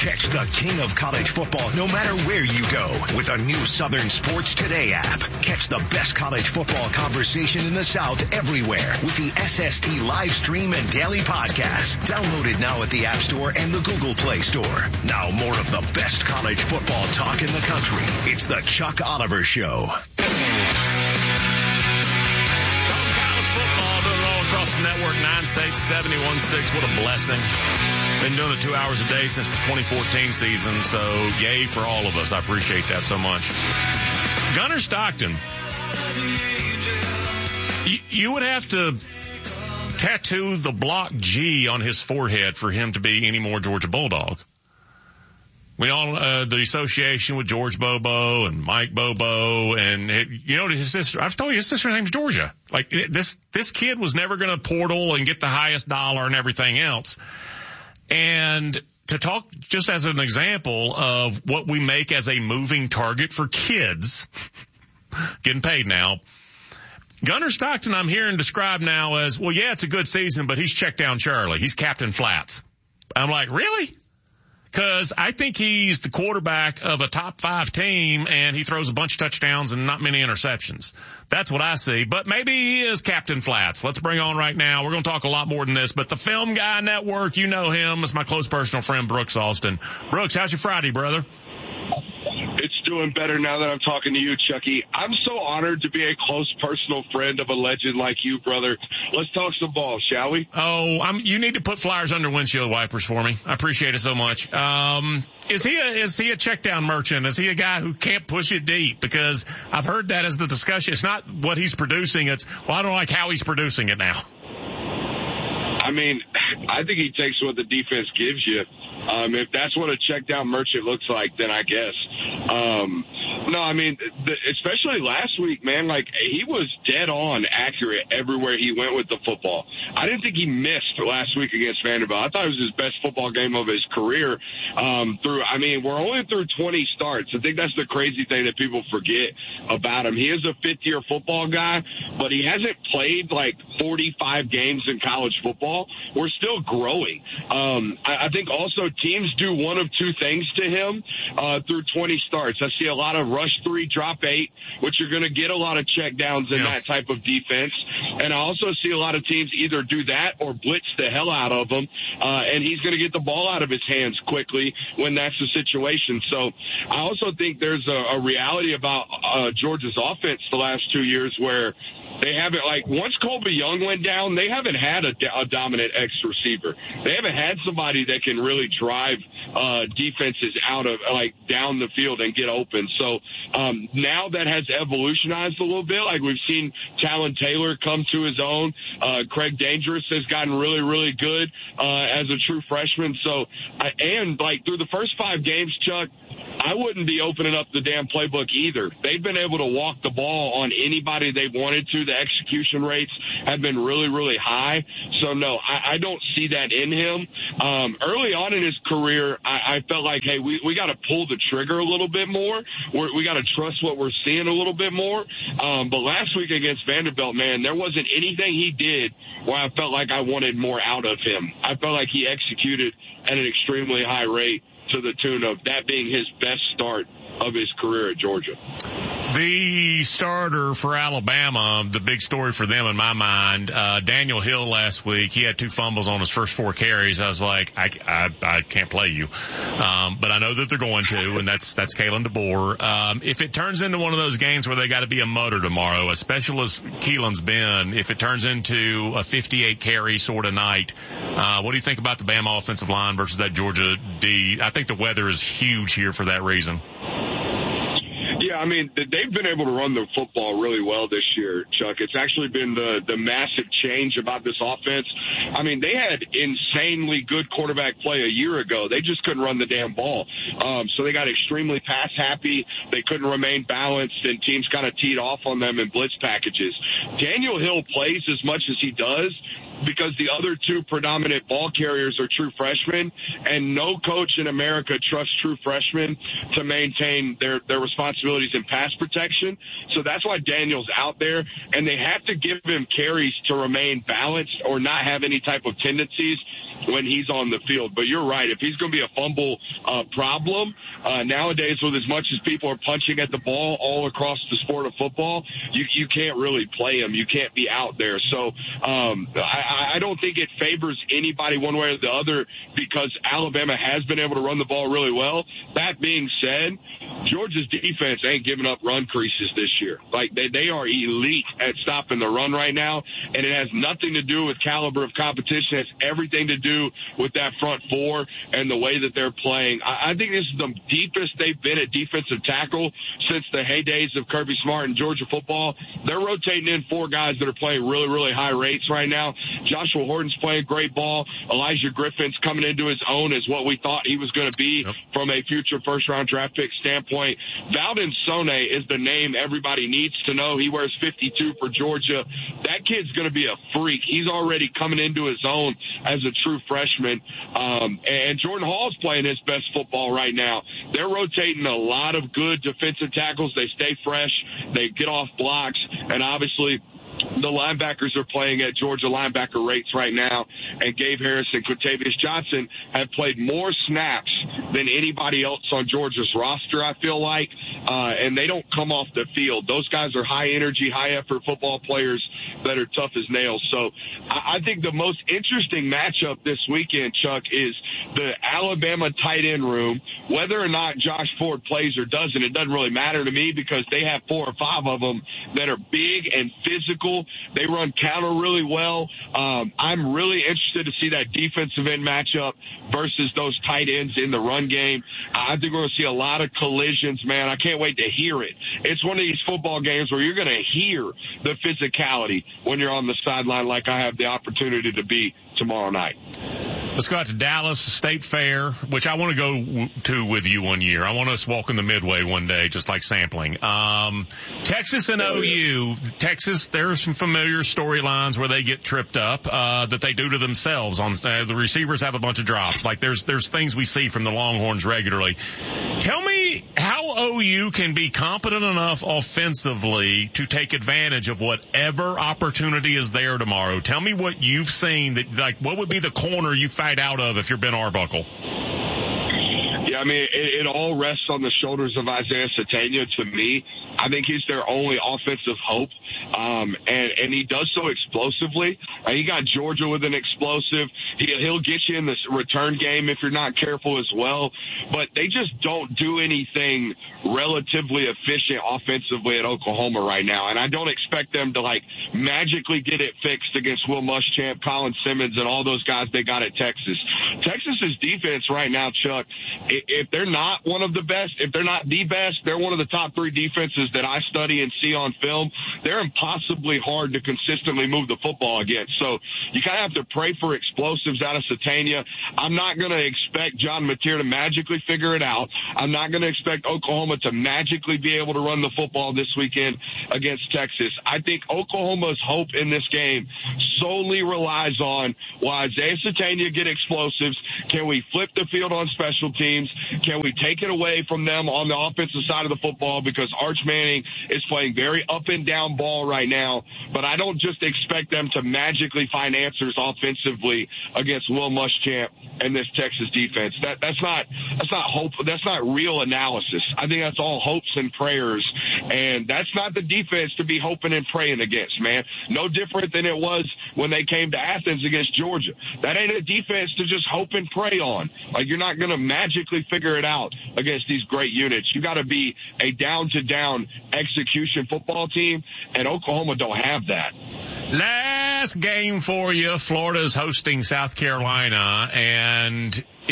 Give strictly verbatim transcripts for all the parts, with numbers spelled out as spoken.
Catch the king of college football no matter where you go with a new Southern Sports Today app. Catch the best college football conversation in the South everywhere with the S S T live stream and daily podcast. Download it now at the App Store and the Google Play Store. Now more of the best college football talk in the country. It's the Chuck Oliver Show. Across the network, nine states, seventy-one sticks. What a blessing. Been doing it two hours a day since the twenty fourteen season, so yay for all of us. I appreciate that so much. Gunnar Stockton, you, you would have to tattoo the block G on his forehead for him to be any more Georgia Bulldog. We all, uh, the association with George Bobo and Mike Bobo and, it, you know, his sister, I've told you his sister's name's Georgia. Like it, this, this kid was never going to portal and get the highest dollar and everything else. And to talk just as an example of what we make as a moving target for kids getting paid now. Gunnar Stockton, I'm hearing described now as, well, yeah, it's a good season, but he's checked down Charlie. He's Captain Flats. I'm like, really? Because I think he's the quarterback of a top five team, and he throws a bunch of touchdowns and not many interceptions. That's what I see. But maybe he is Captain Flats. Let's bring on right now. We're going to talk a lot more than this. But the Film Guy Network, you know him. It's my close personal friend, Brooks Austin. Brooks, how's your Friday, brother? It's doing better now that I'm talking to you, Chucky. I'm so honored to be a close personal friend of a legend like you, brother. Let's talk some ball, shall we? Oh, I'm, you need to put flyers under windshield wipers for me. I appreciate it so much. Um, is he a, is he a check down merchant? Is he a guy who can't push it deep? Because I've heard that as the discussion. It's not what he's producing. It's, well, I don't like how he's producing it now. I mean, I think he takes what the defense gives you. Um, if that's what a check down merchant looks like, then I guess. Um, no, I mean, the, especially last week, man, like he was dead on accurate everywhere he went with the football. I didn't think he missed last week against Vanderbilt. I thought it was his best football game of his career. Um, through, I mean, we're only through twenty starts. I think that's the crazy thing that people forget about him. He is a fifth year football guy, but he hasn't played like forty-five games in college football. We're still growing. Um, I, I think also teams do one of two things to him uh, through twenty starts. I see a lot of rush three, drop eight, which are going to get a lot of check downs in yeah. that type of defense. And I also see a lot of teams either do that or blitz the hell out of him, uh, and he's going to get the ball out of his hands quickly when that's the situation. So I also think there's a, a reality about uh, Georgia's offense the last two years where they haven't, like, once Colby Young went down, they haven't had a, a dominant X receiver. They haven't had somebody that can really drive uh, defenses out of, like, down the field and get open. So um, now that has evolutionized a little bit. Like, we've seen Talon Taylor come to his own. Uh, Craig Dangerous has gotten really, really good uh, as a true freshman. So, I, and, like, through the first five games, Chuck, I wouldn't be opening up the damn playbook either. They've been able to walk the ball on anybody they wanted to. The execution rates have been really, really high. So, no, I, I don't see that in him. Um, early on in his career, I, I felt like, hey, we, we got to pull the trigger a little bit more. We're, we got to trust what we're seeing a little bit more. Um, but last week against Vanderbilt, man, there wasn't anything he did where I felt like I wanted more out of him. I felt like he executed at an extremely high rate, to the tune of that being his best start of his career at Georgia. The starter for Alabama, the big story for them in my mind, uh, Daniel Hill last week, he had two fumbles on his first four carries. I was like, I, I, I can't play you. Um, but I know that they're going to, and that's, that's Kalen DeBoer. Um, if it turns into one of those games where they got to be a mutter tomorrow, as special as Keelan's been, if it turns into a fifty-eight carry sort of night, uh, what do you think about the Bama offensive line versus that Georgia D? I think the weather is huge here for that reason. Yeah, I mean, they've been able to run the football really well this year, Chuck. It's actually been the, the massive change about this offense. I mean, they had insanely good quarterback play a year ago. They just couldn't run the damn ball. Um, so they got extremely pass happy. They couldn't remain balanced, and teams kind of teed off on them in blitz packages. Daniel Hill plays as much as he does because the other two predominant ball carriers are true freshmen, and no coach in America trusts true freshmen to maintain their, their responsibilities in pass protection. So that's why Daniel's out there, and they have to give him carries to remain balanced or not have any type of tendencies when he's on the field. But you're right. If he's going to be a fumble uh, problem, uh, nowadays with as much as people are punching at the ball all across the sport of football, you, you can't really play him. You can't be out there. So um, I, I don't think it favors anybody one way or the other because Alabama has been able to run the ball really well. That being said, Georgia's defense ain't giving up run creases this year. Like they, they are elite at stopping the run right now, and it has nothing to do with caliber of competition. It has everything to do with that front four and the way that they're playing. I, I think this is the deepest they've been at defensive tackle since the heydays of Kirby Smart and Georgia football. They're rotating in four guys that are playing really, really high rates right now. Joshua Horton's playing great ball. Elijah Griffin's coming into his own as what we thought he was going to be yep. from a future first-round draft pick standpoint. Valdon Sone is the name everybody needs to know. He wears fifty-two for Georgia. That kid's going to be a freak. He's already coming into his own as a true freshman. Um, and Jordan Hall's playing his best football right now. They're rotating a lot of good defensive tackles. They stay fresh. They get off blocks. And obviously, the linebackers are playing at Georgia linebacker rates right now, and Gabe Harris and Quintavious Johnson have played more snaps than anybody else on Georgia's roster, I feel like, uh, and they don't come off the field. Those guys are high-energy, high-effort football players that are tough as nails. So I, I think the most interesting matchup this weekend, Chuck, is the Alabama tight end room. Whether or not Josh Ford plays or doesn't, it doesn't really matter to me because they have four or five of them that are big and physical. They run counter really well. Um, I'm really interested to see that defensive end matchup versus those tight ends in the run game. I think we're going to see a lot of collisions, man. I can't wait to hear it. It's one of these football games where you're going to hear the physicality when you're on the sideline like I have the opportunity to be tomorrow night. Let's go out to Dallas State Fair, which I want to go to with you one year. I want us walking the Midway one day, just like sampling. Um, Texas and O U. Texas, there's some familiar storylines where they get tripped up, uh, that they do to themselves. On uh, the receivers have a bunch of drops. Like there's, there's things we see from the Longhorns regularly. Tell me how O U can be competent enough offensively to take advantage of whatever opportunity is there tomorrow. Tell me what you've seen that, like, what would be the corner you fight out of if you're Ben Arbuckle? Yeah, I mean, it, it all rests on the shoulders of Isaiah Sategna to me. I think he's their only offensive hope. Um, and, and he does so explosively. Uh, he got Georgia with an explosive. He, he'll get you in this return game if you're not careful as well. But they just don't do anything relatively efficient offensively at Oklahoma right now. And I don't expect them to, like, magically get it fixed against Will Muschamp, Colin Simmons, and all those guys they got at Texas. Texas's defense right now, Chuck, if they're not one of the best, if they're not the best, they're one of the top three defenses that I study and see on film. They're impossibly hard to consistently move the football against. So you kind of have to pray for explosives out of Sategna. I'm not going to expect John Mateer to magically figure it out. I'm not going to expect Oklahoma to magically be able to run the football this weekend against Texas. I think Oklahoma's hope in this game solely relies on, will Isaiah Sategna get explosives? Can we flip the field on special teams? Can we take it away from them on the offensive side of the football? Because Arch Manning is playing very up and down ball right now, but I don't just expect them to magically find answers offensively against Will Muschamp and this Texas defense. That that's not that's not hope. That's not real analysis. I think that's all hopes and prayers, and that's not the defense to be hoping and praying against, man. No different than it was when they came to Athens against Georgia. That ain't a defense to just hope and pray on. Like, you're not going to magically figure it out against these great units. You got to be a down-to-down execution football team, and Oklahoma don't have that. Last game for you. Florida's hosting South Carolina, and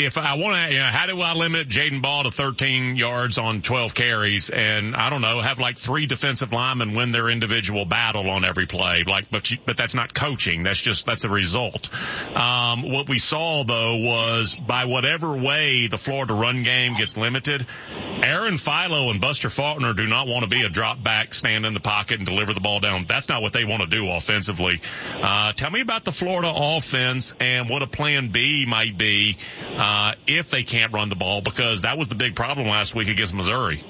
if I want to, you know, how do I limit Jaden Ball to thirteen yards on twelve carries and, I don't know, have like three defensive linemen win their individual battle on every play? Like, but, you, but that's not coaching. That's just, that's a result. Um, what we saw though was by whatever way the Florida run game gets limited, Aaron Philo and Buster Faulkner do not want to be a drop back, stand in the pocket and deliver the ball down. That's not what they want to do offensively. Uh, tell me about the Florida offense and what a plan B might be, uh, if they can't run the ball, because that was the big problem last week against Missouri.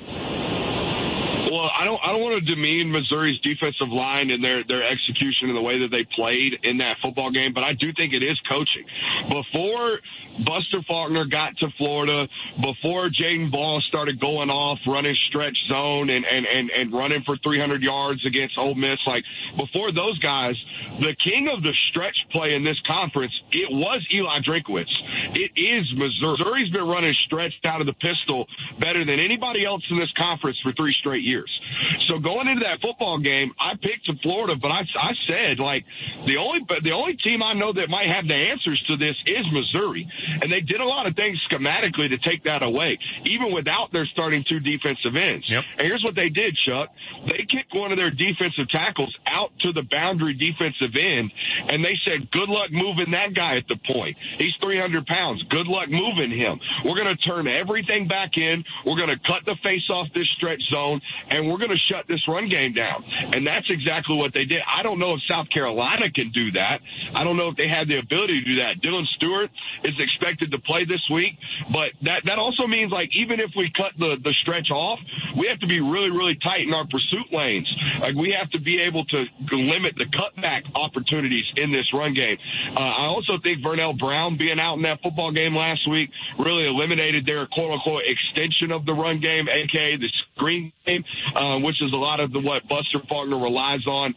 Well, I don't, I don't want to demean Missouri's defensive line and their, their execution and the way that they played in that football game, but I do think it is coaching. Before Buster Faulkner got to Florida, before Jaden Ball started going off, running stretch zone and, and, and, and running for three hundred yards against Ole Miss, like before those guys, the king of the stretch play in this conference, it was Eli Drinkwitz. It is Missouri. Missouri's been running stretched out of the pistol better than anybody else in this conference for three straight years. So going into that football game, I picked Florida, but I, I said, like, the only, the only team I know that might have the answers to this is Missouri. And they did a lot of things schematically to take that away, even without their starting two defensive ends. Yep. And here's what they did, Chuck. They kicked one of their defensive tackles out to the boundary defensive end, and they said, good luck moving that guy at the point. He's three hundred pounds. Good luck moving him. We're going to turn everything back in. We're going to cut the face off this stretch zone, and we're going to shut this run game down. And that's exactly what they did. I don't know if South Carolina can do that. I don't know if they have the ability to do that. Dylan Stewart is expected to play this week, but that, that also means, like, even if we cut the, the stretch off, we have to be really, really tight in our pursuit lanes. Like, we have to be able to limit the cutback opportunities in this run game. Uh, I also think Vernell Brown being out in that football game last week really eliminated their quote-unquote extension of the run game, a k a the screen game, uh, which is a lot of the what Buster Faulkner relies on.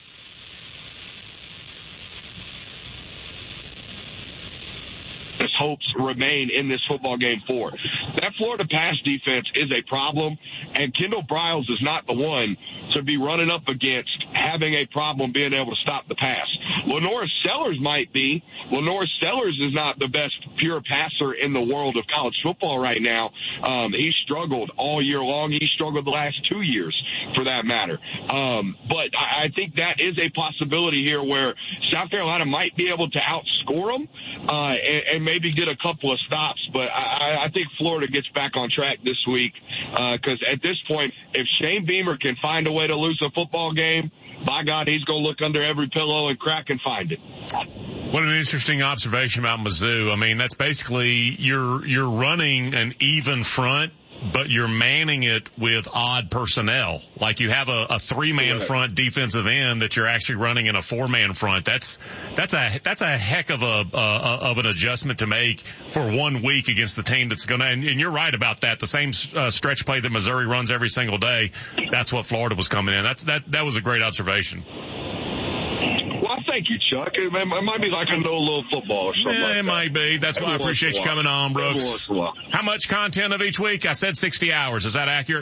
His hopes remain in this football game for. That Florida pass defense is a problem, and Kendall Briles is not the one to be running up against having a problem being able to stop the pass. Lenora Sellers might be. Lenora Sellers is not the best pure passer in the world of college football right now. Um, he struggled all year long. He struggled the last two years, for that matter. Um, but I, I think that is a possibility here where South Carolina might be able to outscore them uh, and, and maybe get a couple of stops. But I, I think Florida gets back on track this week because uh, at this point, if Shane Beamer can find a way to lose a football game, by God, he's going to look under every pillow and crack and find it. What an interesting observation about Mizzou. I mean, that's basically you're you're running an even front, but you're manning it with odd personnel. Like you have a, a three-man front defensive end that you're actually running in a four-man front. That's that's a that's a heck of a uh, of an adjustment to make for one week against the team that's going to. And, and you're right about that. The same uh, stretch play that Missouri runs every single day. That's what Florida was coming in. That's that that was a great observation. Thank you, Chuck. It might be like I know a little football or something. Yeah, like it that. might be. That's why I appreciate you coming on, Brooks. How much content of each week? I said sixty hours. Is that accurate?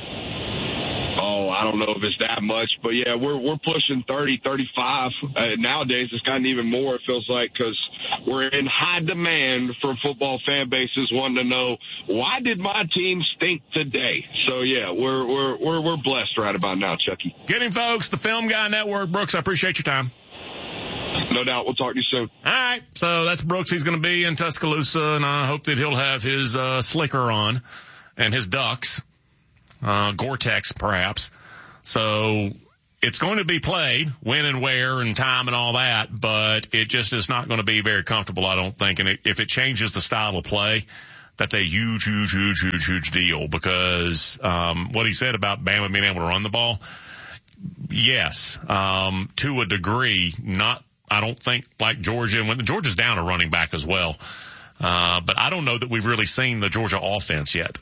Oh, I don't know if it's that much, but yeah, we're we're pushing thirty, thirty-five. Uh, nowadays, it's gotten even more, it feels like, because we're in high demand from football fan bases wanting to know, why did my team stink today? So, yeah, we're we're we're we're blessed right about now, Chucky. Get him, folks. The Film Guy Network. Brooks, I appreciate your time. No doubt. We'll talk to you soon. All right. So that's Brooks. He's going to be in Tuscaloosa, and I hope that he'll have his uh, slicker on and his ducks, uh, Gore-Tex perhaps. So it's going to be played, when and where and time and all that, but it just is not going to be very comfortable, I don't think. And it, if it changes the style of play, that's a huge, huge, huge, huge, huge deal because um, what he said about Bama being able to run the ball, yes, um, to a degree, not I don't think like Georgia. When Georgia's down a running back as well. Uh, but I don't know that we've really seen the Georgia offense yet.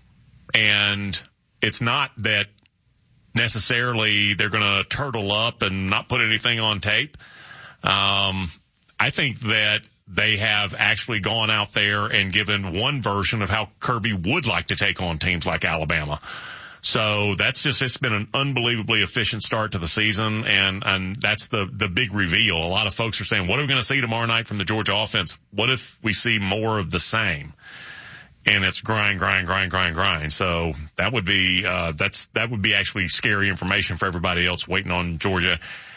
And it's not that necessarily they're going to turtle up and not put anything on tape. Um, I think that they have actually gone out there and given one version of how Kirby would like to take on teams like Alabama. So that's just, it's been an unbelievably efficient start to the season. And, and that's the, the big reveal. A lot of folks are saying, what are we going to see tomorrow night from the Georgia offense? What if we see more of the same? And it's grind, grind, grind, grind, grind. So that would be, uh, that's, that would be actually scary information for everybody else waiting on Georgia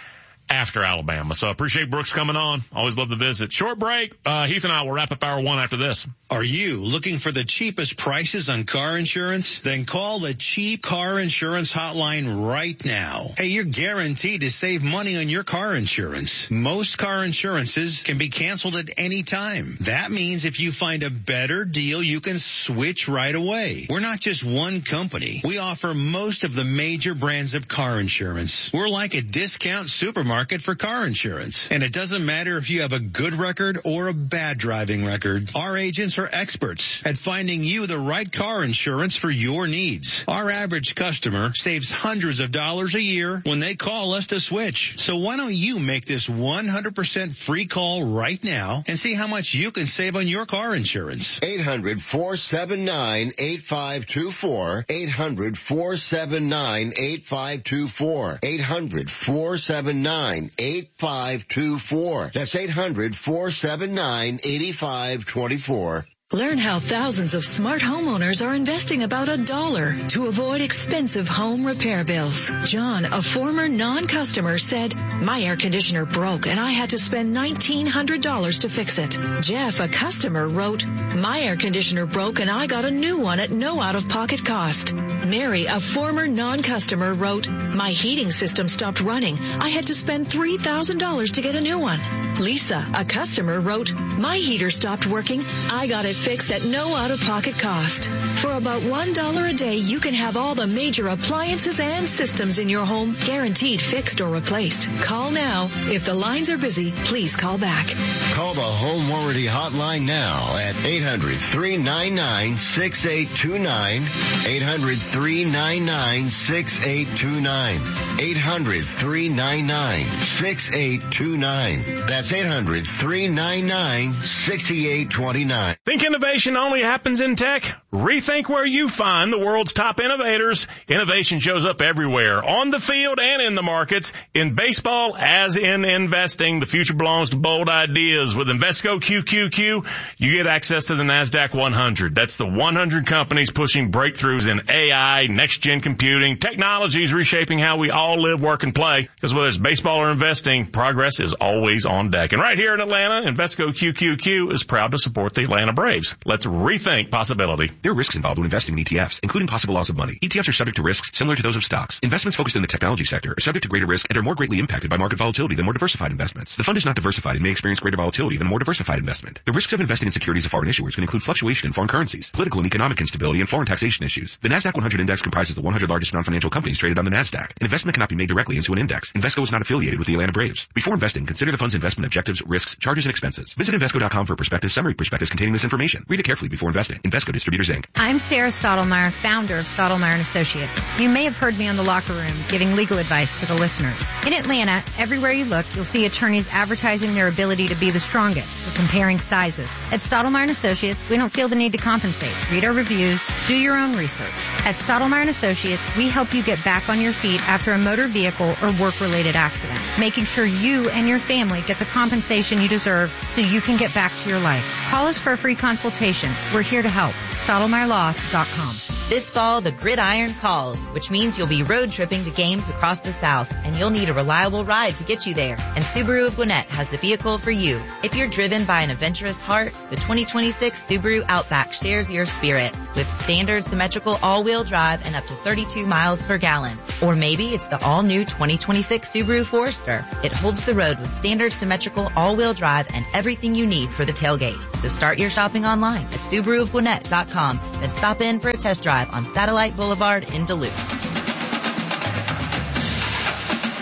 after Alabama. So I appreciate Brooks coming on. Always love to visit. Short break. Uh, Heath and I will wrap up hour one after this. Are you looking for the cheapest prices on car insurance? Then call the Cheap Car Insurance Hotline right now. Hey, you're guaranteed to save money on your car insurance. Most car insurances can be canceled at any time. That means if you find a better deal, you can switch right away. We're not just one company. We offer most of the major brands of car insurance. We're like a discount supermarket for car insurance. And it doesn't matter if you have a good record or a bad driving record. Our agents are experts at finding you the right car insurance for your needs. Our average customer saves hundreds of dollars a year when they call us to switch. So why don't you make this one hundred percent free call right now and see how much you can save on your car insurance. eight hundred, four seven nine, eight five two four. eight hundred, four seven nine, eight five two four. eight hundred, four seven nine, eight five two four. That's eight hundred, four seven nine, eight five two four. Learn how thousands of smart homeowners are investing about a dollar to avoid expensive home repair bills. John, a former non-customer, said, my air conditioner broke and I had to spend nineteen hundred dollars to fix it. Jeff, a customer, wrote, my air conditioner broke and I got a new one at no out-of-pocket cost. Mary, a former non-customer, wrote, my heating system stopped running. I had to spend three thousand dollars to get a new one. Lisa, a customer, wrote, my heater stopped working. I got it fixed at no out-of-pocket cost. For about one dollar a day, you can have all the major appliances and systems in your home guaranteed fixed or replaced. Call now. If the lines are busy, please call back. Call the Home Warranty Hotline now at eight hundred, three nine nine, six eight two nine. eight hundred, three nine nine, six eight two nine. eight hundred, three nine nine, six eight two nine. That's eight hundred, three nine nine, six eight two nine. Think innovation only happens in tech? Rethink where you find the world's top innovators. Innovation shows up everywhere, on the field and in the markets, in baseball as in investing. The future belongs to bold ideas. With Invesco Q Q Q, you get access to the NASDAQ one hundred. That's the one hundred companies pushing breakthroughs in A I, next-gen computing, technologies reshaping how we all live, work, and play. Because whether it's baseball or investing, progress is always on deck. And right here in Atlanta, Invesco Q Q Q is proud to support the Atlanta Braves. Let's rethink possibility. There are risks involved when investing in E T Fs, including possible loss of money. E T Fs are subject to risks similar to those of stocks. Investments focused in the technology sector are subject to greater risk and are more greatly impacted by market volatility than more diversified investments. The fund is not diversified and may experience greater volatility than a more diversified investment. The risks of investing in securities of foreign issuers can include fluctuation in foreign currencies, political and economic instability, and foreign taxation issues. The NASDAQ one hundred index comprises the one hundred largest non-financial companies traded on the NASDAQ. An investment cannot be made directly into an index. Invesco is not affiliated with the Atlanta Braves. Before investing, consider the fund's investment objectives, risks, charges, and expenses. Visit Invesco dot com for prospectus, summary prospectus containing this information. Read it carefully before investing. Invesco Distributors, Incorporated. I'm Sarah Stottlemyre, founder of Stottlemyre and Associates. You may have heard me on the Locker Room giving legal advice to the listeners. In Atlanta, everywhere you look, you'll see attorneys advertising their ability to be the strongest or comparing sizes. At Stottlemyre and Associates, we don't feel the need to compensate. Read our reviews, do your own research. At Stottlemyre and Associates, we help you get back on your feet after a motor vehicle or work-related accident, making sure you and your family get the compensation you deserve so you can get back to your life. Call us for a free consultation. We're here to help. Stottlemyre Law dot com. This fall, the gridiron calls, which means you'll be road tripping to games across the South, and you'll need a reliable ride to get you there. And Subaru of Gwinnett has the vehicle for you. If you're driven by an adventurous heart, the twenty twenty-six Subaru Outback shares your spirit with standard symmetrical all-wheel drive and up to thirty-two miles per gallon. Or maybe it's the all-new twenty twenty-six Subaru Forester. It holds the road with standard symmetrical all-wheel drive and everything you need for the tailgate. So start your shopping online at Subaru of Gwinnett dot com, then stop in for a test drive on Satellite Boulevard in Duluth.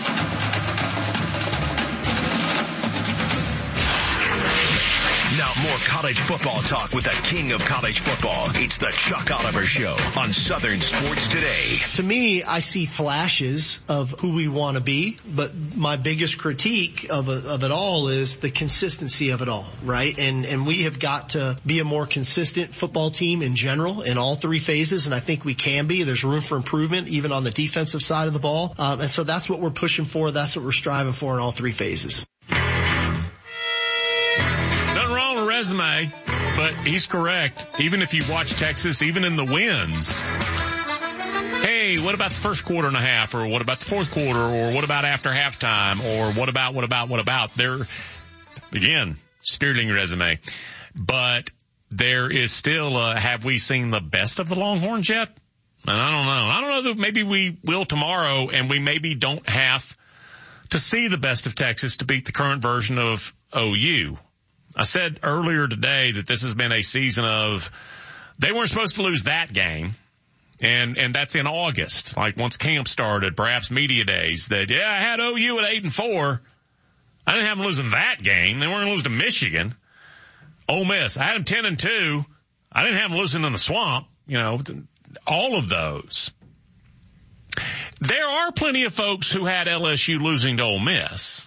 Now More college football talk with the king of college football. It's the Chuck Oliver Show on Southern Sports Today. To me, I see flashes of who we want to be, but my biggest critique of of it all is the consistency of it all, right? And and we have got to be a more consistent football team in general in all three phases, and I think we can be. There's room for improvement even on the defensive side of the ball, um, and so that's what we're pushing for. That's what we're striving for in all three phases. Nothing wrong with resume, but he's correct. Even if you watch Texas, even in the wins, hey, what about the first quarter and a half, or what about the fourth quarter, or what about after halftime, or what about, what about, what about? They're, again, sterling resume. But there is still, uh, have we seen the best of the Longhorns yet? And I don't know. I don't know that maybe we will tomorrow, and we maybe don't have to see the best of Texas to beat the current version of O U. I said earlier today that this has been a season of, they weren't supposed to lose that game. And, and that's in August. Like once camp started, perhaps media days, that, yeah, I had O U at eight and four. I didn't have them losing that game. They weren't going to lose to Michigan. Ole Miss, I had them ten and two. I didn't have them losing in the swamp. You know, all of those. There are plenty of folks who had L S U losing to Ole Miss.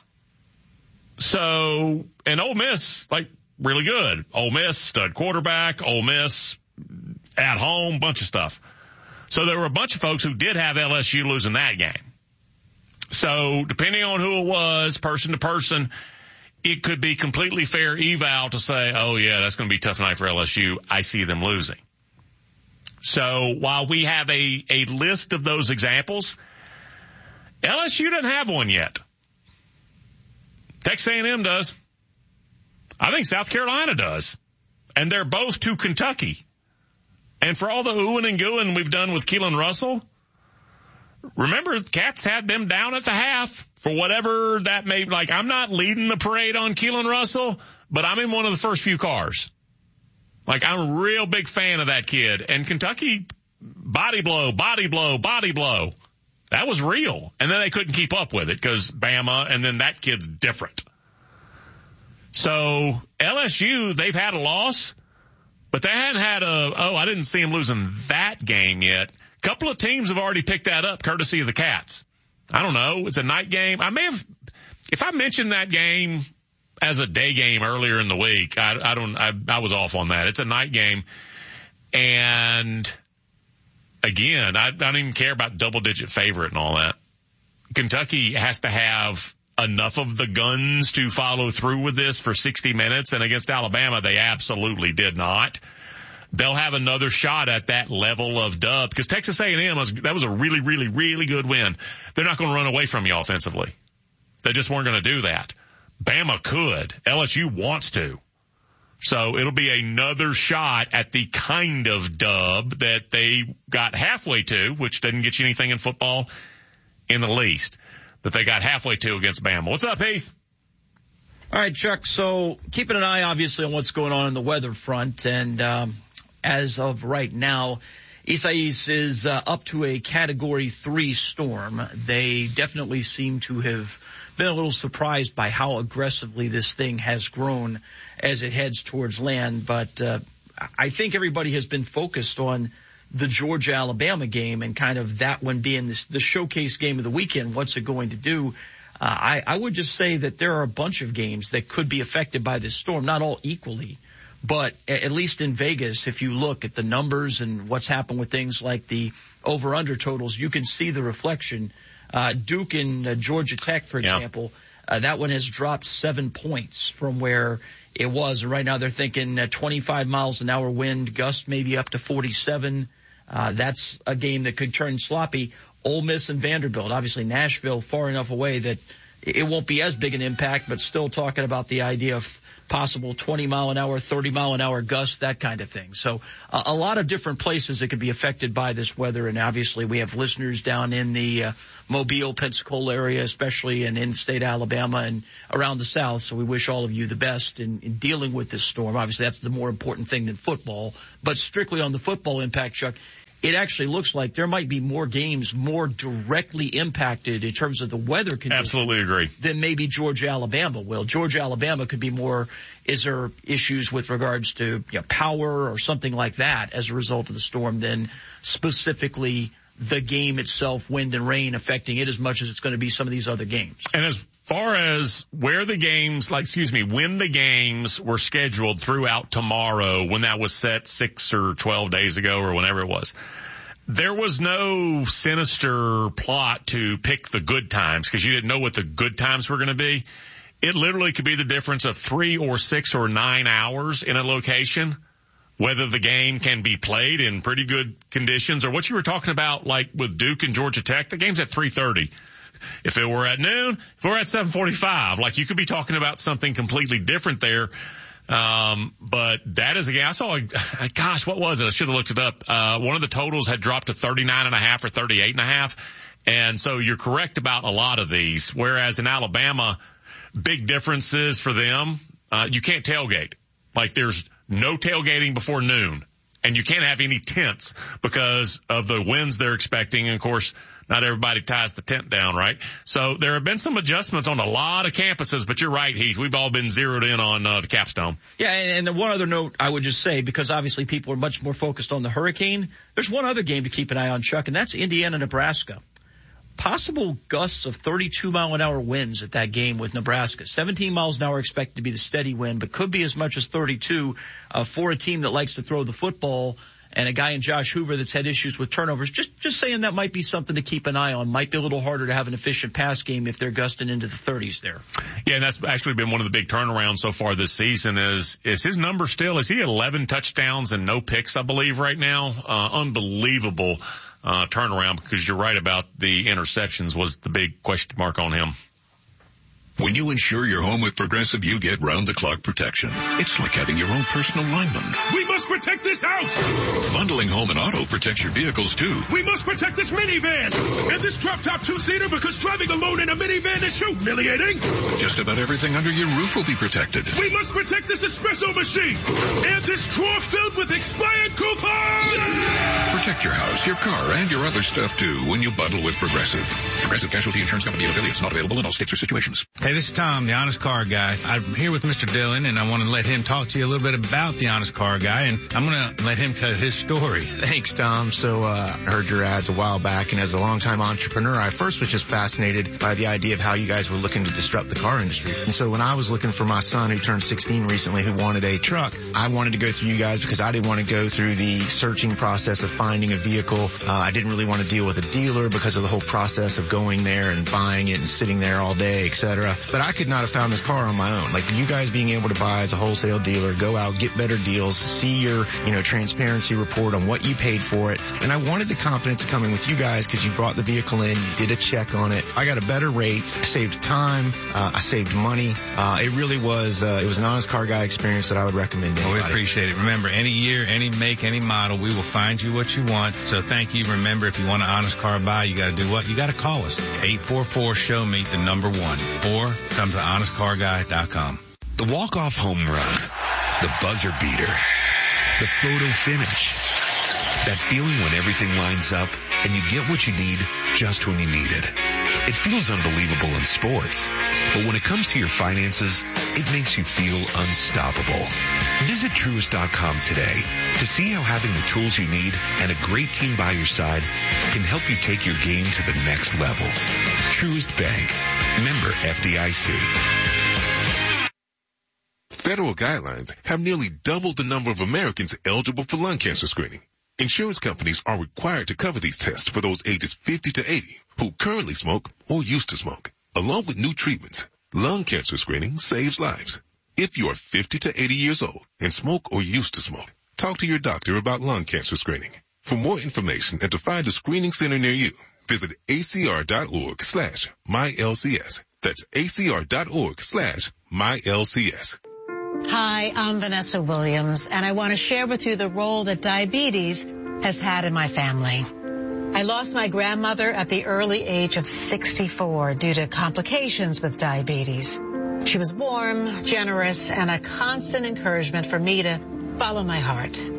So, and Ole Miss, like, really good. Ole Miss, stud quarterback. Ole Miss, at home, bunch of stuff. So there were a bunch of folks who did have L S U losing that game. So depending on who it was, person to person, it could be completely fair eval to say, oh yeah, that's going to be a tough night for L S U. I see them losing. So while we have a, a list of those examples, L S U doesn't have one yet. Texas A and M does. I think South Carolina does. And they're both to Kentucky. And for all the oohing and goohing we've done with Keelan Russell, remember, Cats had them down at the half for whatever that may, like, I'm not leading the parade on Keelan Russell, but I'm in one of the first few cars. Like, I'm a real big fan of that kid. And Kentucky, body blow, body blow, body blow. That was real. And then they couldn't keep up with it because Bama, and then that kid's different. So L S U, they've had a loss, but they hadn't had a, oh, I didn't see them losing that game yet. A couple of teams have already picked that up courtesy of the Cats. I don't know. It's a night game. I may have, if I mentioned that game as a day game earlier in the week, I, I don't, I, I was off on that. It's a night game. And again, I, I don't even care about double digit favorite and all that. Kentucky has to have enough of the guns to follow through with this for sixty minutes. And against Alabama, they absolutely did not. They'll have another shot at that level of dub because Texas A and M, was, that was a really, really, really good win. They're not going to run away from you offensively. They just weren't going to do that. Bama could. L S U wants to. So it'll be another shot at the kind of dub that they got halfway to, which doesn't get you anything in football in the least, that they got halfway to against Bama. What's up, Heath? All right, Chuck. So keeping an eye, obviously, on what's going on in the weather front. And um, as of right now, Isaias is uh, up to a Category three storm. They definitely seem to have been a little surprised by how aggressively this thing has grown as it heads towards land. But uh, I think everybody has been focused on the Georgia-Alabama game and kind of that one being this, the showcase game of the weekend. What's it going to do? Uh, I, I would just say that there are a bunch of games that could be affected by this storm, not all equally, but at least in Vegas, if you look at the numbers and what's happened with things like the over-under totals, you can see the reflection. Uh, Duke and uh, Georgia Tech, for example, yeah. uh, that one has dropped seven points from where it was. And right now they're thinking uh, twenty-five miles an hour wind, gust maybe up to forty-seven. Uh, that's a game that could turn sloppy. Ole Miss and Vanderbilt, obviously Nashville far enough away that it won't be as big an impact, but still talking about the idea of possible twenty mile an hour, thirty mile an hour gusts, that kind of thing. So uh, a lot of different places that could be affected by this weather. And obviously we have listeners down in the uh, Mobile, Pensacola area, especially in in-state Alabama and around the South. So we wish all of you the best in, in dealing with this storm. Obviously that's the more important thing than football, but strictly on the football impact, Chuck, it actually looks like there might be more games more directly impacted in terms of the weather conditions. Absolutely agree. Than maybe Georgia, Alabama will. Georgia, Alabama could be more, is there issues with regards to you know, power or something like that as a result of the storm than specifically the game itself, wind and rain affecting it as much as it's going to be some of these other games. And as far as where the games, like, excuse me, when the games were scheduled throughout tomorrow, when that was set six or twelve days ago or whenever it was, there was no sinister plot to pick the good times because you didn't know what the good times were going to be. It literally could be the difference of three or six or nine hours in a location, whether the game can be played in pretty good conditions or what you were talking about, like with Duke and Georgia Tech, the game's at three thirty. If it were at noon, if it were at seven forty-five, like you could be talking about something completely different there. Um, but that is a game I saw. Gosh, what was it? I should have looked it up. Uh, one of the totals had dropped to thirty-nine and a half or thirty-eight and a half. And so you're correct about a lot of these. Whereas in Alabama, big differences for them. Uh, you can't tailgate. Like there's no tailgating before noon, and you can't have any tents because of the winds they're expecting. And of course, not everybody ties the tent down, right? So there have been some adjustments on a lot of campuses, but you're right, Heath. We've all been zeroed in on uh, the Capstone. Yeah, and, and one other note I would just say, because obviously people are much more focused on the hurricane, there's one other game to keep an eye on, Chuck, and that's Indiana, Nebraska. Possible gusts of thirty-two mile an hour winds at that game with Nebraska. seventeen miles an hour expected to be the steady wind, but could be as much as thirty-two uh, for a team that likes to throw the football and a guy in Josh Hoover that's had issues with turnovers. Just just saying that might be something to keep an eye on. Might be a little harder to have an efficient pass game if they're gusting into the thirties there. Yeah, and that's actually been one of the big turnarounds so far this season. Is is his number still? Is he eleven touchdowns and no picks, I believe, right now? Uh, unbelievable. Uh, turnaround, because you're right about the interceptions was the big question mark on him. When you insure your home with Progressive, you get round-the-clock protection. It's like having your own personal lineman. We must protect this house! Bundling home and auto protects your vehicles, too. We must protect this minivan! And this drop-top two-seater, because driving alone in a minivan is humiliating! Just about everything under your roof will be protected. We must protect this espresso machine! And this drawer filled with expired coupons! Protect your house, your car, and your other stuff, too, when you bundle with Progressive. Progressive Casualty Insurance Company and affiliates, not available in all states or situations. Hey, this is Tom, the Honest Car Guy. I'm here with Mister Dillon, and I want to let him talk to you a little bit about the Honest Car Guy, and I'm going to let him tell his story. Thanks, Tom. So uh, I heard your ads a while back, and as a longtime entrepreneur, I first was just fascinated by the idea of how you guys were looking to disrupt the car industry. And so when I was looking for my son, who turned sixteen recently, who wanted a truck, I wanted to go through you guys because I didn't want to go through the searching process of finding a vehicle. Uh, I didn't really want to deal with a dealer because of the whole process of going there and buying it and sitting there all day, et cetera. But I could not have found this car on my own. Like you guys being able to buy as a wholesale dealer, go out, get better deals, see your, you know, transparency report on what you paid for it. And I wanted the confidence of coming with you guys because you brought the vehicle in, you did a check on it. I got a better rate, I saved time, uh, I saved money. Uh, it really was, uh, it was an Honest Car Guy experience that I would recommend to anybody. Well, we appreciate it. Remember, any year, any make, any model, we will find you what you want. So thank you. Remember, if you want an Honest Car Buy, you got to do what? You got to call us. eight four four, show me the number one. Or come to honest car guy dot com. The walk-off home run, the buzzer beater, the photo finish, that feeling when everything lines up and you get what you need just when you need it. It feels unbelievable in sports, but when it comes to your finances, it makes you feel unstoppable. Visit Truist dot com today to see how having the tools you need and a great team by your side can help you take your game to the next level. Truist Bank. Member F D I C. Federal guidelines have nearly doubled the number of Americans eligible for lung cancer screening. Insurance companies are required to cover these tests for those ages fifty to eighty who currently smoke or used to smoke. Along with new treatments, lung cancer screening saves lives. If you are fifty to eighty years old and smoke or used to smoke, talk to your doctor about lung cancer screening. For more information and to find a screening center near you, visit acr.org slash MyLCS. That's acr.org slash MyLCS. Hi, I'm Vanessa Williams, and I want to share with you the role that diabetes has had in my family. I lost my grandmother at the early age of sixty-four due to complications with diabetes. She was warm, generous, and a constant encouragement for me to follow my heart.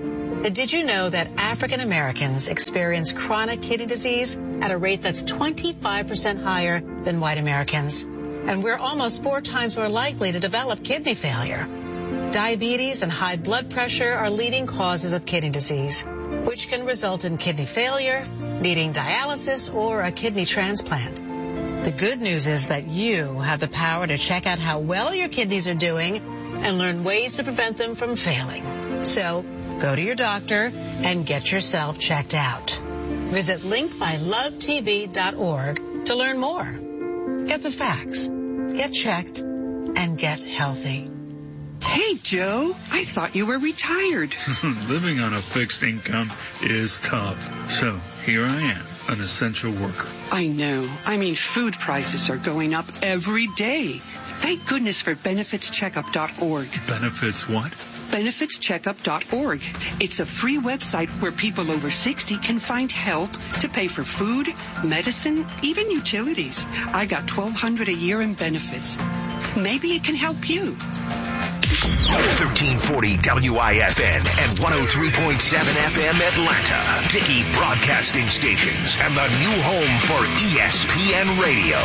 And did you know that African Americans experience chronic kidney disease at a rate that's twenty-five percent higher than white Americans? And we're almost four times more likely to develop kidney failure. Diabetes and high blood pressure are leading causes of kidney disease, which can result in kidney failure, needing dialysis, or a kidney transplant. The good news is that you have the power to check out how well your kidneys are doing and learn ways to prevent them from failing. So go to your doctor and get yourself checked out. Visit link by love t v dot org to learn more. Get the facts, get checked, and get healthy. Hey, Joe, I thought you were retired. Living on a fixed income is tough. So here I am, an essential worker. I know. I mean, food prices are going up every day. Thank goodness for benefits checkup dot org. Benefits what? benefits checkup dot org. It's a free website where people over sixty can find help to pay for food, medicine, even utilities. I got twelve hundred dollars a year in benefits. Maybe it can help you. thirteen forty W I F N and one oh three point seven F M Atlanta. Dickey Broadcasting Stations and the new home for E S P N Radio.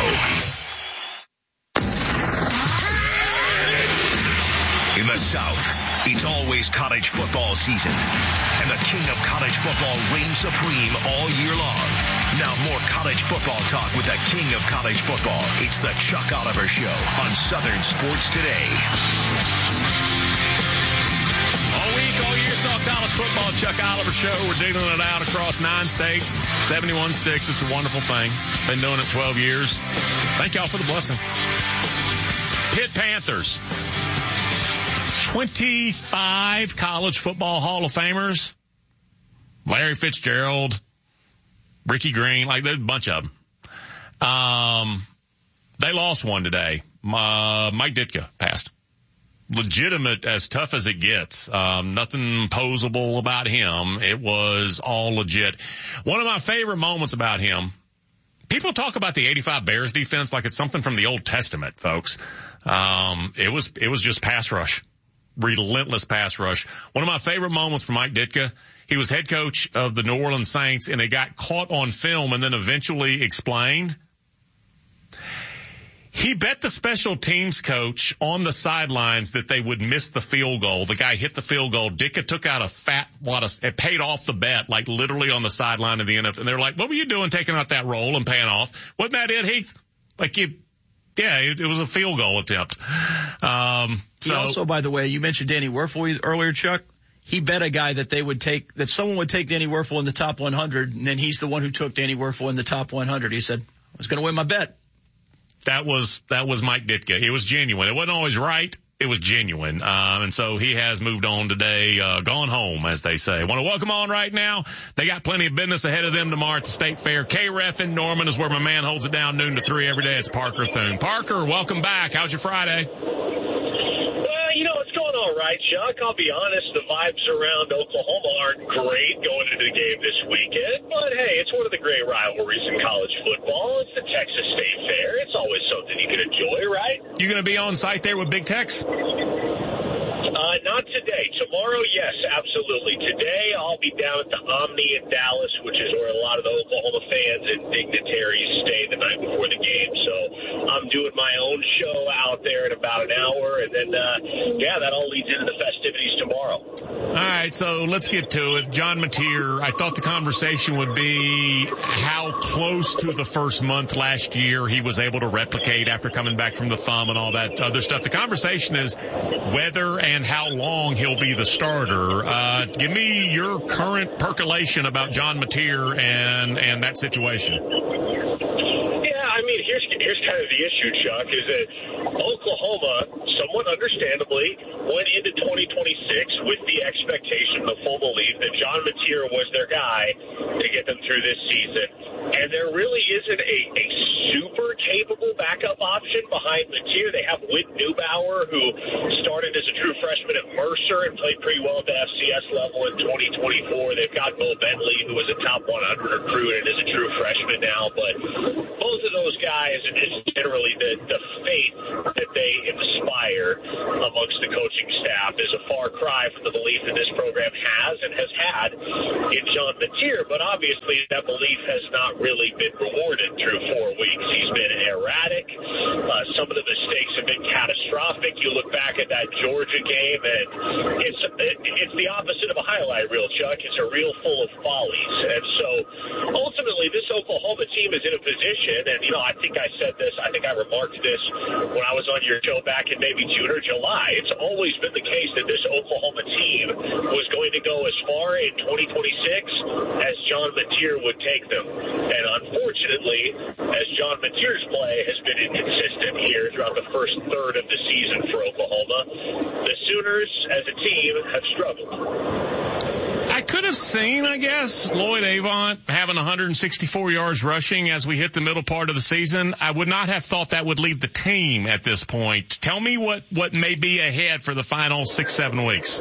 In the South, it's always college football season, and the king of college football reigns supreme all year long. Now more college football talk with the king of college football. It's the Chuck Oliver Show on Southern Sports Today. All week, all year, it's all college football. Chuck Oliver Show. We're dealing it out across nine states, seventy-one sticks. It's a wonderful thing. Been doing it twelve years. Thank y'all for the blessing. Pitt Panthers. twenty-five college football Hall of Famers. Larry Fitzgerald, Ricky Green, like there's a bunch of them. Um, they lost one today. Uh, Mike Ditka passed. Legitimate, as tough as it gets. Um, nothing posable about him. It was all legit. One of my favorite moments about him, people talk about the eighty-five Bears defense like it's something from the Old Testament, folks. Um, it was, it was just pass rush. Relentless pass rush. One of my favorite moments from Mike Ditka, he was head coach of the New Orleans Saints, and it got caught on film and then eventually explained. He bet the special teams coach on the sidelines that they would miss the field goal. The guy hit the field goal. Ditka took out a fat lot of, it paid off the bet, like literally on the sideline of the N F L. And they're like, what were you doing taking out that roll and paying off? Wasn't that it, Heath? Like you, yeah, it, it was a field goal attempt. Um, so he also, by the way, you mentioned Danny Werfel earlier, Chuck. He bet a guy that they would take, that someone would take Danny Werfel in the top one hundred, and then he's the one who took Danny Werfel in the top one hundred. He said, I was going to win my bet. That was, that was Mike Ditka. It was genuine. It wasn't always right. It was genuine. Um, and so he has moved on today, uh, gone home, as they say. Want to welcome on right now. They got plenty of business ahead of them tomorrow at the State Fair. K-Ref in Norman is where my man holds it down noon to three every day. It's Parker Thune. Parker, welcome back. How's your Friday? All right, Chuck, I'll be honest, the vibes around Oklahoma aren't great going into the game this weekend, but hey, it's one of the great rivalries in college football. It's the Texas State Fair. It's always something you can enjoy, right? You going to be on site there with Big Tex? Uh, not today. Tomorrow, yes, absolutely. Today, I'll be down at the Omni in Dallas, which is where a lot of the Oklahoma fans and dignitaries stay the night before the game. So I'm doing my own show out there in about an hour, and then, uh, yeah, that all leads into the festivities tomorrow. All right, so let's get to it. John Mateer, I thought the conversation would be how close to the first month last year he was able to replicate after coming back from the thumb and all that other stuff. The conversation is whether and how long he'll be the starter. Uh, give me your current percolation about John Mateer and, and that situation. Yeah, I mean, here's, here's kind of the issue, Chuck, is that Oklahoma, somewhat understandably, went into twenty twenty-six with the expectation, the full belief that John Mateer was their guy to get them through this season. And there really isn't a, a super capable backup option behind Mateer. They have Whit Neubauer, who started as a true freshman at Mercer and played pretty well at the F C S level in twenty twenty-four. They've got Bo Bentley, who was a top one hundred recruit and is a true freshman now. But both of those guys, it's generally the, the faith that they inspire among amongst the coaching staff is a far cry from the belief that this program has and has had in John Mateer, but obviously that belief has not really been rewarded through four weeks. He's been erratic. Uh, some of the mistakes have been catastrophic. You look back at that Georgia game, and it's it's the opposite of a highlight reel, Chuck. It's a reel full of follies. And so ultimately this Oklahoma team is in a position, and, you know, I think I said this, I think I remarked this when I was on your show back in maybe June or July. It's always been the case that this Oklahoma team was going to go as far in twenty twenty-six as John Mateer would take them. And unfortunately, as John Mateer's play has been inconsistent here throughout the first third of the season for Oklahoma, the Sooners as a team have struggled. I could have seen, I guess, Lloyd Avant having one hundred sixty-four yards rushing as we hit the middle part of the season. I would not have thought that would lead the team at this point. Tell me what, what may be ahead for the final six, seven weeks.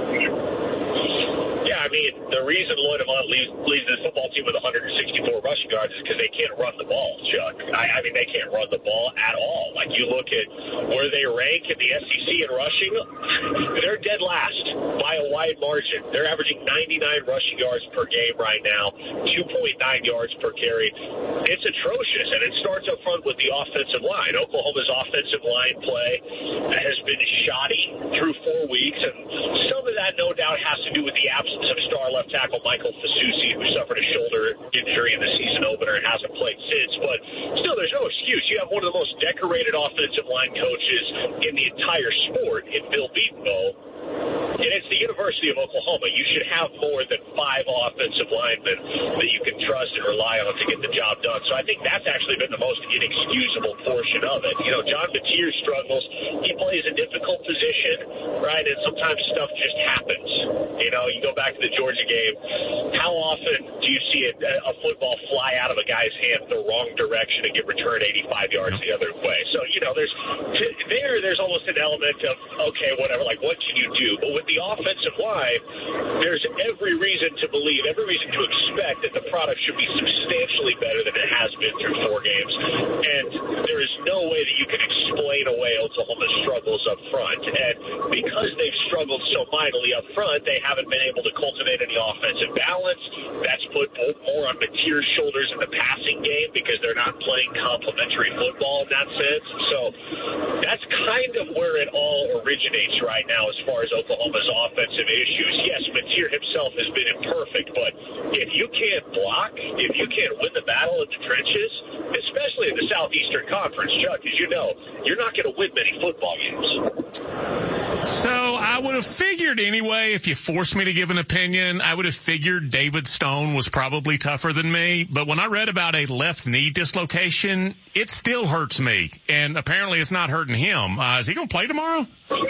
Yeah, I mean, the reason Lloyd Avant leads, leads this football team with one hundred sixty-four rushing yards is because they can't run the ball, Chuck. I, I mean, they can't run the ball at all. Like, you look at where they rank in the S E C in rushing, they're dead last by a wide margin. They're averaging ninety-nine rushing yards per game right now, two point nine yards per carry. It's atrocious, and it starts up front with the offensive line. Oklahoma's offensive line play has been shoddy through four weeks, and some of that, no doubt, has to do with the absence of star left tackle Michael Fasusi, who suffered a shoulder injury in the season opener and hasn't played since. But still, there's no excuse. You have one of the most decorated offensive line coaches in the entire sport in Bill Beatonbow. And it's the University of Oklahoma. You should have more than five offensive linemen that you can trust and rely on to get the job done. So I think that's actually been the most inexcusable portion of it. You know, John Mateer struggles. He plays a difficult position, right? And sometimes stuff just happens. You know, you go back to the Georgia game. How often do you see a, a football fly out of a guy's hand the wrong direction and get returned eighty-five yards the other way? So, you know, there's there, there's almost an element of, okay, whatever, like, what can you do? But with the offensive line, there's every reason to believe, every reason to expect that the product should be substantially better than it has been through four games. And there is no way that you can explain away Oklahoma's struggles up front. And because they've struggled so mightily up front, they haven't been able to cultivate any offensive balance. That's put more on Mateer's shoulders in the passing game because they're not playing complementary football in that sense. So that's kind of where it all originates right now as far as Oklahoma's offensive issues. Yes, Mateer himself has been imperfect, but if you can't block, if you can't win the battle in the trenches, especially in the Southeastern Conference, Chuck, as you know, you're not going to win many football games. So I would have figured anyway, if you forced me to give an opinion, I would have figured David Stone was probably tougher than me. But when I read about a left knee dislocation, it still hurts me. And apparently it's not hurting him. Uh, is he going to play tomorrow?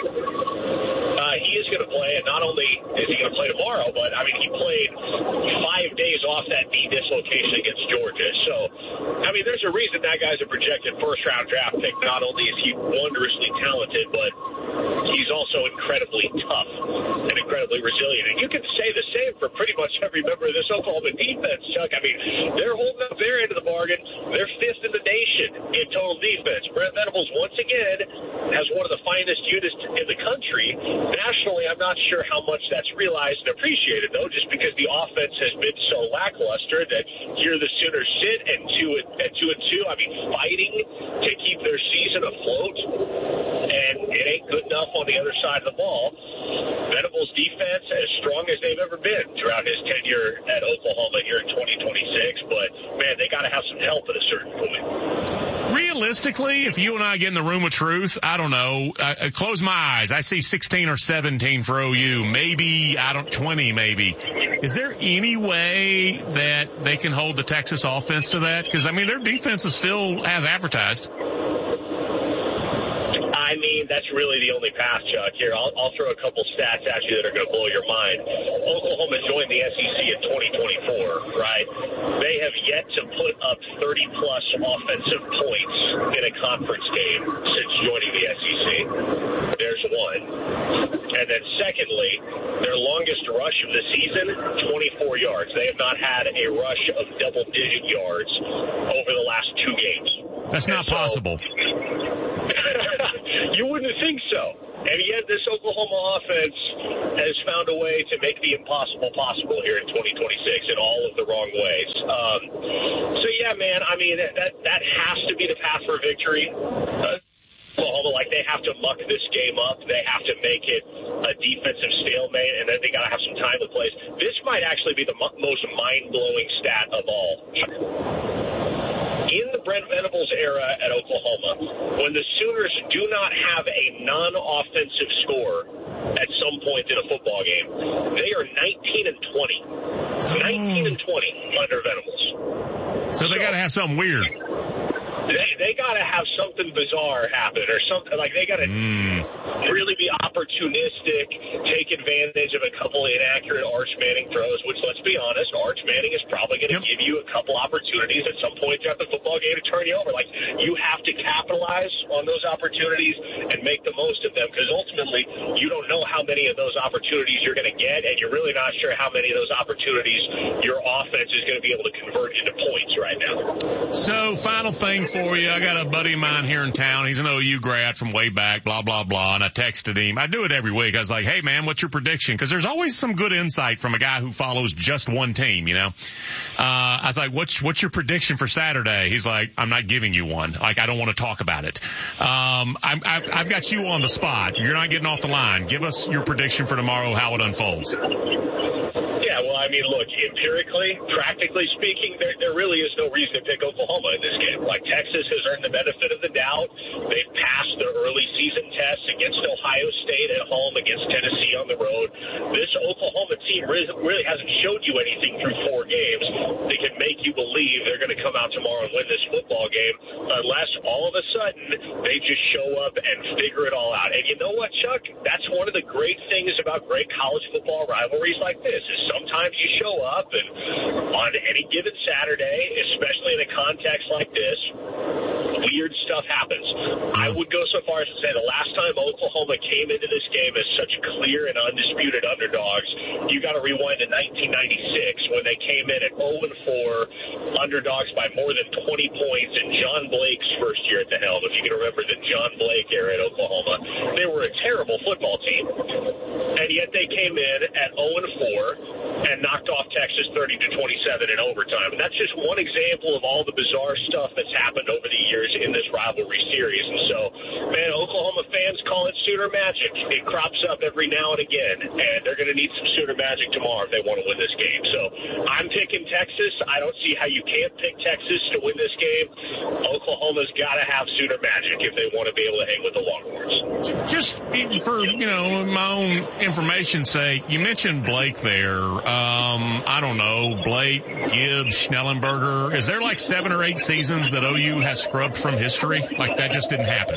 Uh, he is going to play, and not only is he going to play tomorrow, but, I mean, he played five days off that knee dislocation against Georgia. So, I mean, there's a reason that guy's a projected first-round draft pick. Not only is he wondrously talented, but he's also incredibly tough and incredibly resilient. And you can say the same for pretty much every member of this Oklahoma defense, Chuck. I mean, they're holding up their end of the bargain. They're fifth in the nation in total defense. Brent Venables, once again, has one of the finest units in the country. Nationally, I'm not sure how much that's realized and appreciated, though, just because the offense has been so lackluster that here the Sooners sit and two and, at two and two. I mean, fighting to keep their season afloat, and it ain't good enough on the other side of the ball. Venables' defense as strong as they've ever been throughout his tenure at Oklahoma here in twenty twenty-six, but man, they got to have some help at a certain point. Realistically, if you and I get in the room of truth, I don't know, I, I close my eyes, I see sixteen or seventeen for O U, maybe, I don't, twenty maybe. Is there any way that they can hold the Texas offense to that? Because, I mean, their defense is still as advertised. I mean, that's really the only path, Chuck. Here, I'll, I'll throw a couple stats at you that are going to blow your mind. Oklahoma joined the S E C in twenty twenty-four, right? They have yet to put up thirty-plus offensive points in a conference game since joining the S E C. There's one. And then secondly, their longest rush of the season, twenty-four yards. They have not had a rush of double-digit yards over the last two games. That's not so, possible. You wouldn't think so. And yet this Oklahoma offense has found a way to make the impossible possible here in twenty twenty-six in all of the wrong ways. Um, so, yeah, man, I mean, that, that has to be the path for victory. Uh, Oklahoma, like, they have to muck this game up. They have to make it a defensive stalemate, and then they got to have some time to play. This might actually be the mo- most mind-blowing stat of all. In the Brent Venables era at Oklahoma, when the Sooners do not have a non-offensive score at some point in a football game, they are nineteen and twenty. nineteen and twenty under Venables. So they so, got to have something weird. They they got to have something bizarre happen or something. Like, they got to mm. really be opportunistic, take advantage of a couple inaccurate Arch Manning throws, which, let's be honest, Arch Manning is probably going to yep. give you a couple opportunities at some point throughout the football game to turn you over. Like, you have to capitalize on those opportunities and make the most of them, because ultimately you don't know how many of those opportunities you're going to get, and you're really not sure how many of those opportunities your offense is going to be able to convert into points right now. So, final thing for you. I got a buddy of mine here in town. He's an O U grad from way back, blah, blah, blah. And I texted him. I do it every week. I was like, hey, man, what's your prediction? Because there's always some good insight from a guy who follows just one team, you know. Uh, I was like, what's what's your prediction for Saturday? He's like, I'm not giving you one. Like, I don't want to talk about it. Um, I'm, I've, I've got you on the spot. You're not getting off the line. Give us your prediction for tomorrow, how it unfolds. Yeah, well, I mean, look, empirically, practically speaking, there, there really is no reason to pick Oklahoma in this game. Like, Texas has earned the benefit of the doubt. They've passed their early season tests against Ohio State at home, against Tennessee on the road. This Oklahoma team really, really hasn't showed you anything through four games. They can make you believe they're going to come out tomorrow and win this football game, unless all of a sudden they just show up and figure it all out. And you know what, Chuck? That's one of the great things about great college football rivalries like this, is sometimes you show up and on any given Saturday, especially in a context like this, weird stuff happens. I would go so far as to say the last time Oklahoma came into this game as such clear and undisputed underdogs, you got to rewind to nineteen ninety-six when they came in at oh and four, underdogs by more than twenty points in John Blake's first year at the helm. If you can remember the John Blake era at Oklahoma, they were a terrible football team, and yet they came in at oh and four and knocked off Texas thirty to twenty-seven in overtime. And that's just one example of all the bizarre stuff that's happened over the years in this rivalry series. And so, man, Oklahoma fans call it Sooner Magic. It crops up every now and again, and they're going to need some Sooner Magic tomorrow if they want to win this game. So I'm picking Texas. I don't see how you can't pick Texas to win this game. Oklahoma's got to have Sooner Magic if they want to be able to hang with the Longhorns. Just for, you know, my own information's sake, you mentioned Blake there. Um, I don't know, Blake, Gibbs, Schnellenberger. Is there like seven or eight seasons that O U has scrubbed from history? Like, that just didn't happen?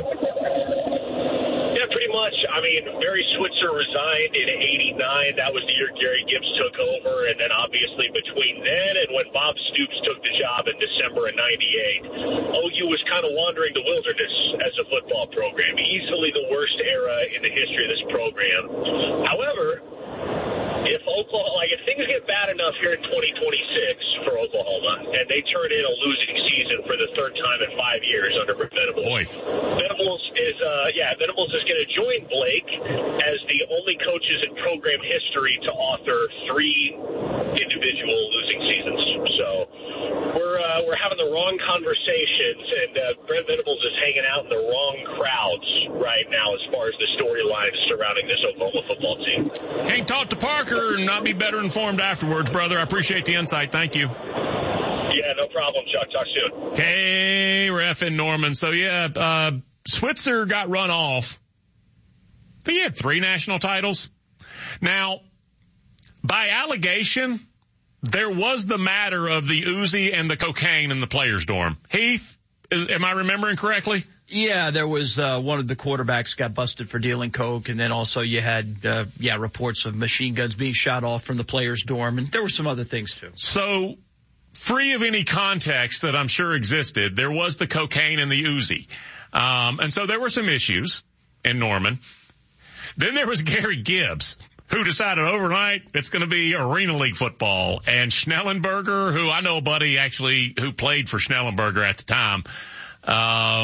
Yeah, pretty much. I mean, Barry Switzer resigned in eighty-nine. That was the year Gary Gibbs took over. And then obviously between then and when Bob Stoops took the job in December of ninety-eight, O U was kind of wandering the wilderness as a football program. Easily the worst era in the history of this program. However, if Oklahoma, like if things get bad enough here in twenty twenty-six for Oklahoma, and they turn in a losing season for the third time in five years under Venables, Boy. Venables is, uh, yeah, Venables is going to join Blake as the only coaches in program history to author three individual losing seasons. So we're uh, we're having the wrong conversations, and uh, Brent Venables is hanging out in the wrong crowds right now as far as the storylines surrounding this Oklahoma football team. Can't talk to Parker and not be better informed afterwards, brother. I appreciate the insight. Thank you. Yeah, no problem, Chuck. Talk soon. K-Ref in Norman. So, yeah, uh, Switzer got run off. I think he had three national titles. Now, by allegation, there was the matter of the Uzi and the cocaine in the players' dorm. Heath, is, am I remembering correctly? Yeah, there was uh, one of the quarterbacks got busted for dealing coke, and then also you had, uh, yeah, reports of machine guns being shot off from the players' dorm, and there were some other things too. So, free of any context that I'm sure existed, there was the cocaine and the Uzi. Um, and so there were some issues in Norman. Then there was Gary Gibbs, who decided overnight it's going to be Arena League football. And Schnellenberger, who I know a buddy actually who played for Schnellenberger at the time, um,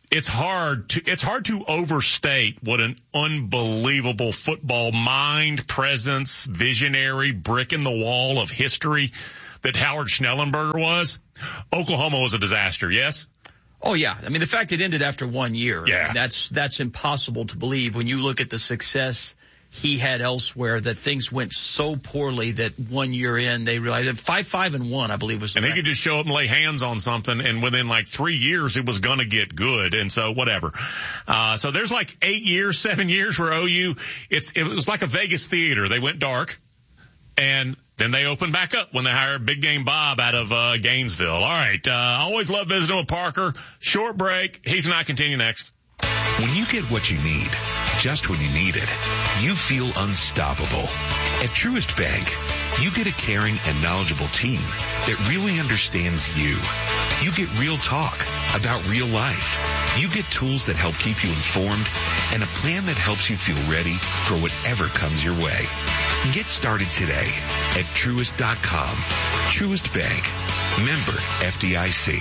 it's hard to, it's hard to overstate what an unbelievable football mind, presence, visionary, brick in the wall of history that Howard Schnellenberger was. Oklahoma was a disaster, yes? Oh, yeah. I mean, the fact it ended after one year, yeah. that's that's impossible to believe when you look at the success he had elsewhere, that things went so poorly that one year in they realized that five, five, and one, I believe, was the And record. he could just show up and lay hands on something, and within like three years it was going to get good. And so whatever. Uh, so there's like eight years, seven years where O U, it's, it was like a Vegas theater. They went dark, and then they opened back up when they hired Big Game Bob out of uh, Gainesville. All right. Uh, I always love visiting with Parker. Short break. He's and I continue next. When you get what you need, just when you need it, you feel unstoppable. At Truist Bank, you get a caring and knowledgeable team that really understands you. You get real talk about real life. You get tools that help keep you informed and a plan that helps you feel ready for whatever comes your way. Get started today at Truist dot com. Truist Bank. Member F D I C.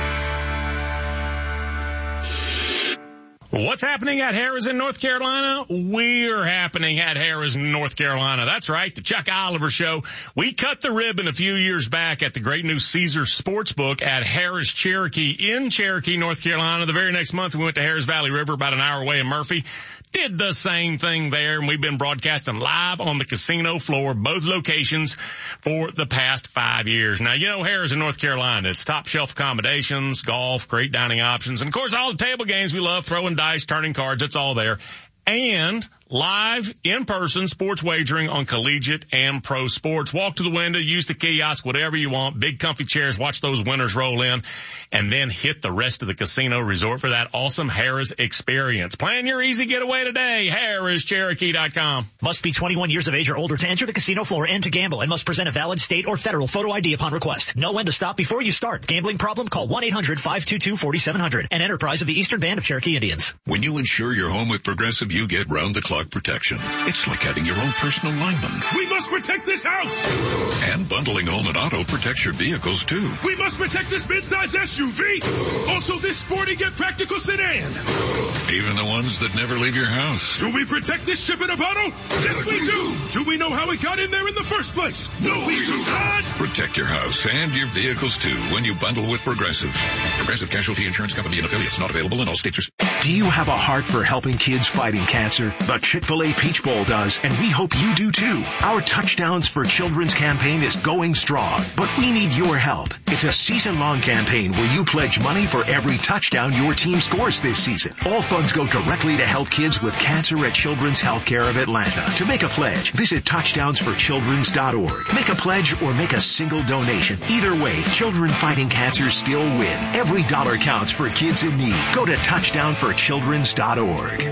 What's happening at Harrah's in North Carolina? We're happening at Harrah's in North Carolina. That's right, the Chuck Oliver Show. We cut the ribbon a few years back at the great new Caesars Sportsbook at Harrah's Cherokee in Cherokee, North Carolina. The very next month, we went to Harrah's Valley River, about an hour away in Murphy. Did the same thing there, and we've been broadcasting live on the casino floor, both locations, for the past five years. Now, you know Harrah's in North Carolina. It's top shelf accommodations, golf, great dining options, and of course all the table games we love, throwing dice, turning cards, it's all there. And live, in-person sports wagering on collegiate and pro sports. Walk to the window, use the kiosk, whatever you want. Big comfy chairs, watch those winners roll in, and then hit the rest of the casino resort for that awesome Harrah's experience. Plan your easy getaway today. Harrah's Cherokee dot com. Must be twenty-one years of age or older to enter the casino floor and to gamble, and must present a valid state or federal photo I D upon request. Know when to stop before you start. Gambling problem? Call one eight hundred five two two four seven zero zero. An enterprise of the Eastern Band of Cherokee Indians. When you insure your home with Progressive, you get round-the-clock protection. It's like having your own personal lineman. We must protect this house! And bundling home and auto protects your vehicles, too. We must protect this midsize S U V! Also this sporty yet practical sedan! Even the ones that never leave your house. Do we protect this ship in a bottle? Yes, we do! Do we know how it got in there in the first place? No, we do not! Protect your house and your vehicles, too, when you bundle with Progressive. Progressive Casualty Insurance Company and affiliates, not available in all states. Do you have a heart for helping kids fighting cancer? The Chick-fil-A Peach Bowl does, and we hope you do too. Our Touchdowns for Children's campaign is going strong, but we need your help. It's a season-long campaign where you pledge money for every touchdown your team scores this season. All funds go directly to help kids with cancer at Children's Healthcare of Atlanta. To make a pledge, visit touchdowns for children's dot org. Make a pledge or make a single donation. Either way, children fighting cancer still win. Every dollar counts for kids in need. Go to touchdown for children's dot org.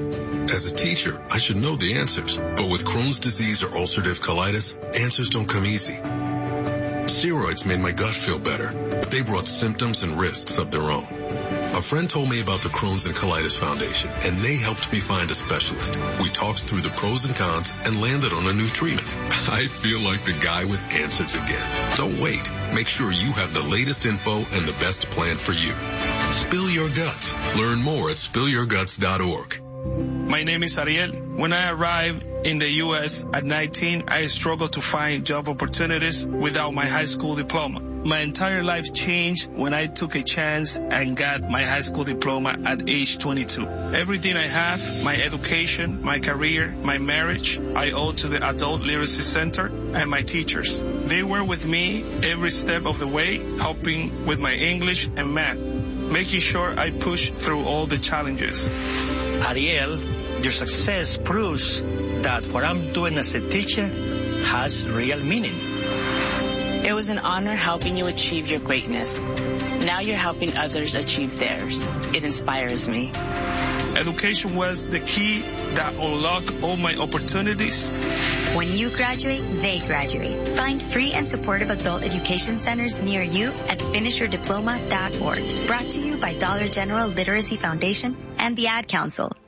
As a teacher, I should know the answers. But with Crohn's disease or ulcerative colitis, answers don't come easy. Steroids made my gut feel better, but they brought symptoms and risks of their own. A friend told me about the Crohn's and Colitis Foundation, and they helped me find a specialist. We talked through the pros and cons and landed on a new treatment. I feel like the guy with answers again. Don't wait. Make sure you have the latest info and the best plan for you. Spill your guts. Learn more at spill your guts dot org. My name is Ariel. When I arrived in the U S at nineteen, I struggled to find job opportunities without my high school diploma. My entire life changed when I took a chance and got my high school diploma at age twenty-two. Everything I have, my education, my career, my marriage, I owe to the Adult Literacy Center and my teachers. They were with me every step of the way, helping with my English and math, making sure I push through all the challenges. Ariel, your success proves that what I'm doing as a teacher has real meaning. It was an honor helping you achieve your greatness. Now you're helping others achieve theirs. It inspires me. Education was the key that unlocked all my opportunities. When you graduate, they graduate. Find free and supportive adult education centers near you at finish your diploma dot org. Brought to you by Dollar General Literacy Foundation and the Ad Council.